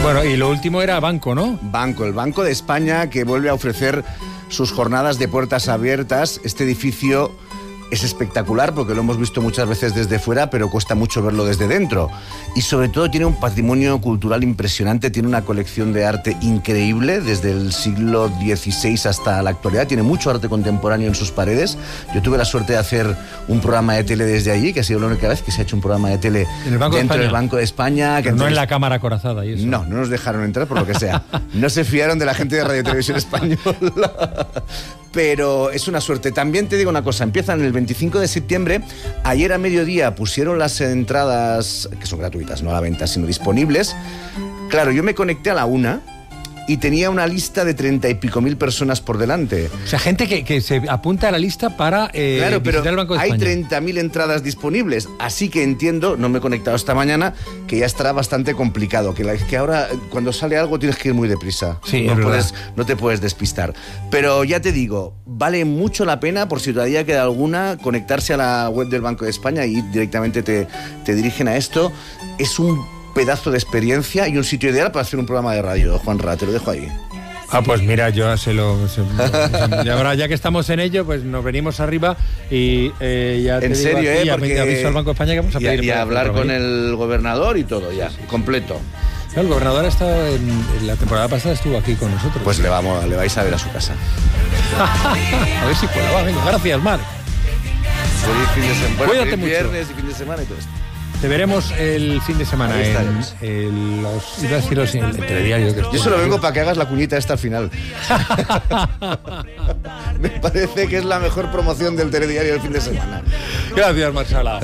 Bueno, y lo último era Banco, ¿no? Banco, el Banco de España, que vuelve a ofrecer sus jornadas de puertas abiertas. Este edificio es espectacular porque lo hemos visto muchas veces desde fuera, pero cuesta mucho verlo desde dentro. Y sobre todo tiene un patrimonio cultural impresionante, tiene una colección de arte increíble desde el siglo XVI hasta la actualidad. Tiene mucho arte contemporáneo en sus paredes. Yo tuve la suerte de hacer un programa de tele desde allí, que ha sido la única vez que se ha hecho un programa de tele dentro del Banco de España. Que no en la cámara acorazada y eso. No nos dejaron entrar por lo que sea. No se fiaron de la gente de Radio Televisión Española. Pero es una suerte. También te digo una cosa, empiezan el 25 de septiembre. Ayer a mediodía pusieron las entradas, que son gratuitas, no a la venta, sino disponibles. Claro, yo me conecté a la 1 y tenía una lista de 30 y pico mil personas por delante. O sea, gente que se apunta a la lista para claro, pero visitar el Banco de hay España. 30.000 entradas disponibles, así que entiendo, no me he conectado esta mañana, que ya estará bastante complicado, que ahora cuando sale algo tienes que ir muy deprisa. Sí, no te puedes despistar. Pero ya te digo, vale mucho la pena, por si todavía queda alguna, conectarse a la web del Banco de España y directamente te dirigen a esto. Es un pedazo de experiencia y un sitio ideal para hacer un programa de radio, Juanra, te lo dejo ahí. Ah, pues mira, yo y ahora ya que estamos en ello, pues nos venimos arriba y ya te en digo serio, aquí, porque aviso al Banco de España que vamos a pedir y a hablar con el gobernador y todo ya, completo. No, el gobernador ha estado en la temporada pasada, estuvo aquí con nosotros. Pues le vais a ver a su casa. A ver si puedo. Venga, gracias, Marc. Feliz fin de semana. Cuídate mucho. Viernes y fin de semana y todo esto. Te veremos el fin de semana en el telediario. Yo solo vengo para que hagas la cuñita esta al final. Me parece que es la mejor promoción del telediario del fin de semana. Gracias, Marc Sala.